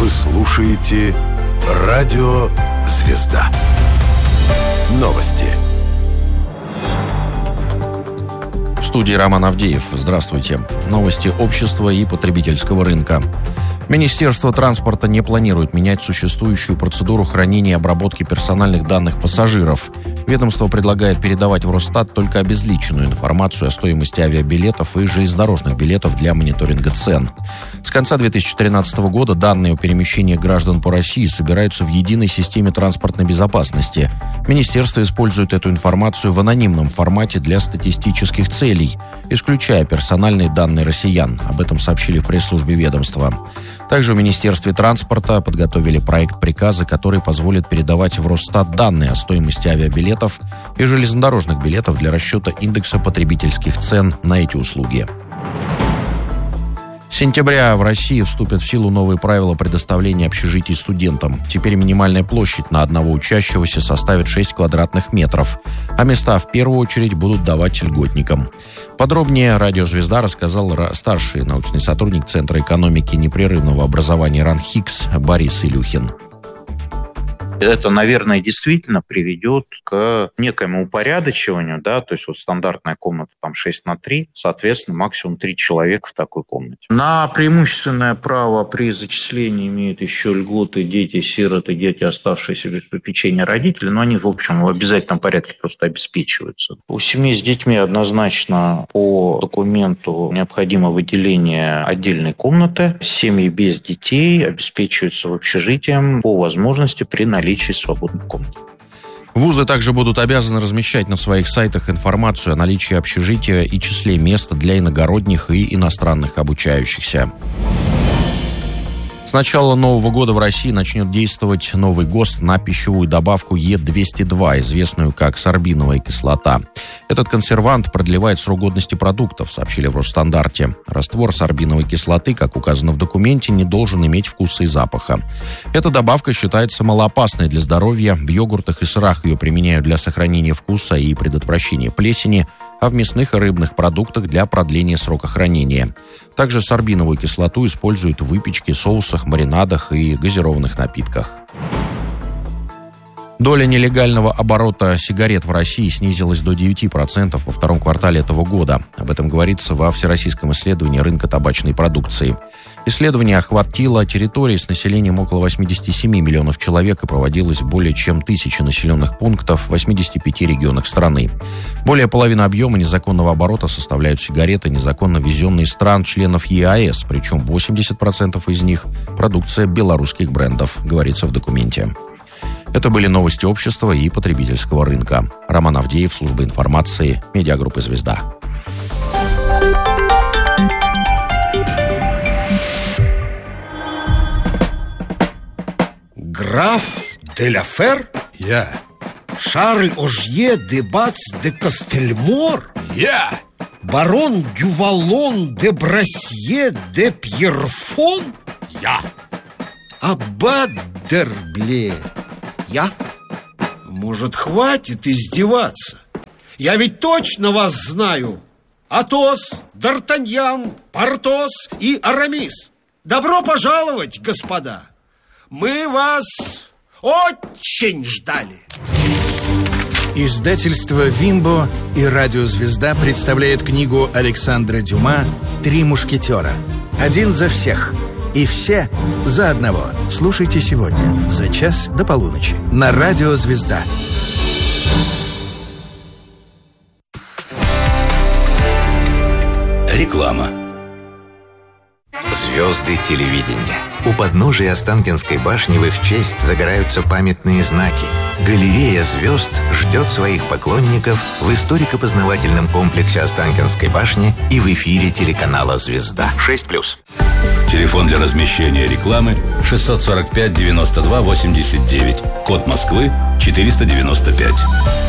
Вы слушаете «Радио Звезда». Новости. В студии Роман Авдеев. Здравствуйте. Новости общества и потребительского рынка. Министерство транспорта не планирует менять существующую процедуру хранения и обработки персональных данных пассажиров. Ведомство предлагает передавать в Росстат только обезличенную информацию о стоимости авиабилетов и железнодорожных билетов для мониторинга цен. С конца 2013 года данные о перемещении граждан по России собираются в единой системе транспортной безопасности. Министерство использует эту информацию в анонимном формате для статистических целей, исключая персональные данные россиян. Об этом сообщили в пресс-службе ведомства. Также в Министерстве транспорта подготовили проект приказа, который позволит передавать в Росстат данные о стоимости авиабилетов и железнодорожных билетов для расчета индекса потребительских цен на эти услуги. С сентября в России вступят в силу новые правила предоставления общежитий студентам. Теперь минимальная площадь на одного учащегося составит 6 квадратных метров, а места в первую очередь будут давать льготникам. Подробнее «Радио Звезда» рассказал старший научный сотрудник Центра экономики непрерывного образования РАНХИКС Борис Илюхин. Это, наверное, действительно приведет к некоему упорядочиванию, да, то есть вот стандартная комната там 6:3, соответственно, максимум 3 человека в такой комнате. На преимущественное право при зачислении имеют еще льготы дети-сироты, дети, оставшиеся без попечения родителей, но они, в общем, в обязательном порядке просто обеспечиваются. У семьи с детьми однозначно по документу необходимо выделение отдельной комнаты. Семьи без детей обеспечиваются в общежитии по возможности при наличии свободных комнат. Вузы также будут обязаны размещать на своих сайтах информацию о наличии общежития и числе мест для иногородних и иностранных обучающихся. С начала Нового года в России начнет действовать новый ГОСТ на пищевую добавку Е202, известную как сорбиновая кислота. Этот консервант продлевает срок годности продуктов, сообщили в Росстандартте. Раствор сорбиновой кислоты, как указано в документе, не должен иметь вкуса и запаха. Эта добавка считается малоопасной для здоровья. В йогуртах и сырах ее применяют для сохранения вкуса и предотвращения плесени, а в мясных и рыбных продуктах для продления срока хранения. Также сорбиновую кислоту используют в выпечке, соусах, маринадах и газированных напитках. Доля нелегального оборота сигарет в России снизилась до 9% во втором квартале этого года. Об этом говорится во Всероссийском исследовании рынка табачной продукции. Исследование охватило территории с населением около 87 миллионов человек и проводилось в более чем 1000 населенных пунктов в 85 регионах страны. Более половины объема незаконного оборота составляют сигареты, незаконно ввезенные из стран-членов ЕАЭС, причем 80% из них – продукция белорусских брендов, говорится в документе. Это были новости общества и потребительского рынка. Роман Авдеев, служба информации, медиагруппы «Звезда». Граф де ла Фер? Я. Шарль Ожье де Бац де Кастельмор? Я. Барон Дювалон де Брассье де Пьерфон? Я. Аббат Д'Ербле? Я? Может, хватит издеваться? Я ведь точно вас знаю. Атос, Д'Артаньян, Портос и Арамис. Добро пожаловать, господа. Мы вас очень ждали. Издательство «Вимбо» и «Радио Звезда» представляет книгу Александра Дюма «Три мушкетера». Один за всех и все за одного. Слушайте сегодня за час до полуночи на «Радио Звезда». Реклама. Звезды телевидения. У подножия Останкинской башни в их честь загораются памятные знаки. Галерея звезд ждет своих поклонников в историко-познавательном комплексе Останкинской башни и в эфире телеканала «Звезда». 6+. Телефон для размещения рекламы 645 92 89. Код Москвы 495.